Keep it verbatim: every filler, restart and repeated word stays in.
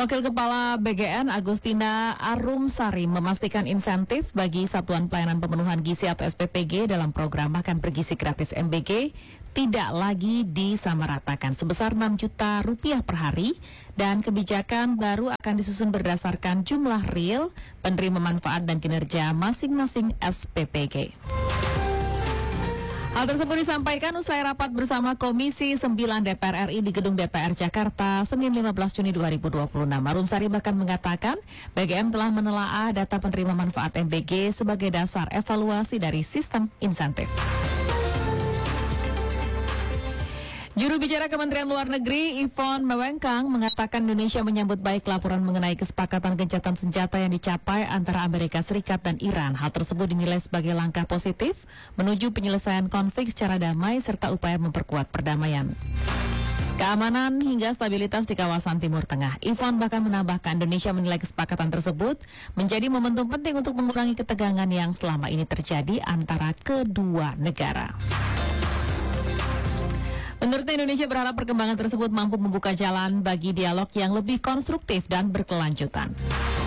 Wakil Kepala B G N Agustina Arumsari memastikan insentif bagi Satuan Pelayanan Pemenuhan Gizi atau S P P G dalam program Makan Bergizi Gratis M B G tidak lagi disamaratakan sebesar enam juta rupiah per hari dan kebijakan baru akan disusun berdasarkan jumlah real penerima manfaat dan kinerja masing-masing S P P G. Hal tersebut disampaikan usai rapat bersama Komisi sembilan D P R R I di Gedung D P R Jakarta Senin lima belas Juni dua ribu dua puluh enam. Arumsari bahkan mengatakan B G M telah menelaah data penerima manfaat M B G sebagai dasar evaluasi dari sistem insentif. Juru bicara Kementerian Luar Negeri Yvonne Mewengkang mengatakan Indonesia menyambut baik laporan mengenai kesepakatan gencatan senjata yang dicapai antara Amerika Serikat dan Iran. Hal tersebut dinilai sebagai langkah positif menuju penyelesaian konflik secara damai serta upaya memperkuat perdamaian, keamanan hingga stabilitas di kawasan Timur Tengah. Yvonne bahkan menambahkan Indonesia menilai kesepakatan tersebut menjadi momentum penting untuk mengurangi ketegangan yang selama ini terjadi antara kedua negara. Menurutnya Indonesia berharap perkembangan tersebut mampu membuka jalan bagi dialog yang lebih konstruktif dan berkelanjutan.